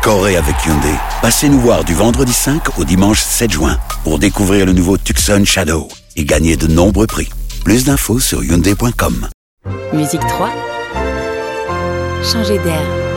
Scorez avec Hyundai. Passez nous voir du vendredi 5 au dimanche 7 juin pour découvrir le nouveau Tucson Shadow et gagner de nombreux prix. Plus d'infos sur Hyundai.com. Musique 3. Changer d'air.